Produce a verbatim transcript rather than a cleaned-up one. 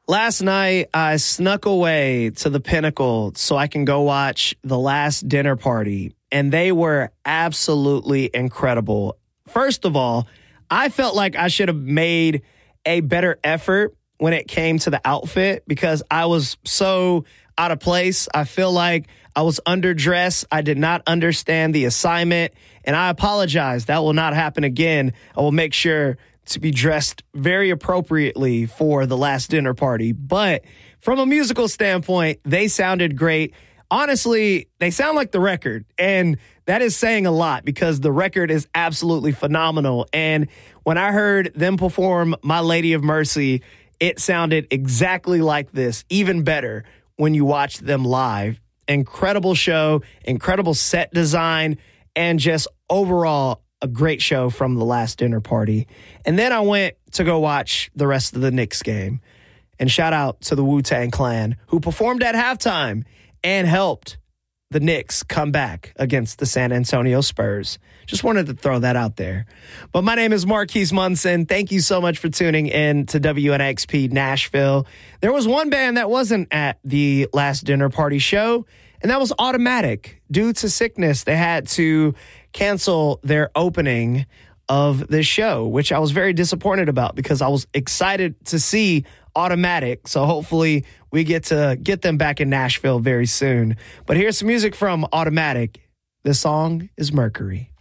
Last night, I snuck away to the Pinnacle so I can go watch The Last Dinner Party, and they were absolutely incredible. First of all, I felt like I should have made a better effort when it came to the outfit because I was so out of place. I feel like I was underdressed. I did not understand the assignment, and I apologize. That will not happen again. I will make sure to be dressed very appropriately for The Last Dinner Party. But from a musical standpoint, they sounded great. Honestly, they sound like the record, and that is saying a lot because the record is absolutely phenomenal. And when I heard them perform My Lady of Mercy, it sounded exactly like this, even better when you watch them live. Incredible show, incredible set design, and just overall a great show from The Last Dinner Party. And then I went to go watch the rest of the Knicks game. And shout out to the Wu-Tang Clan, who performed at halftime and helped the Knicks come back against the San Antonio Spurs. Just wanted to throw that out there. But my name is Marquise Munson. Thank you so much for tuning in to W N X P Nashville. There was one band that wasn't at the Last Dinner Party show, and that was Automatic. Due to sickness, they had to cancel their opening of the show, which I was very disappointed about because I was excited to see Automatic. So hopefully we get to get them back in Nashville very soon. But here's some music from Automatic. This song is Mercury.